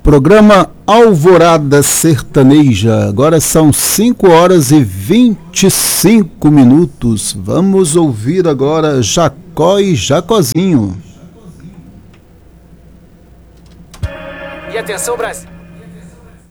Programa Alvorada Sertaneja, agora são 5h25. Vamos ouvir agora Jacó e Jacozinho. E atenção, Brasil!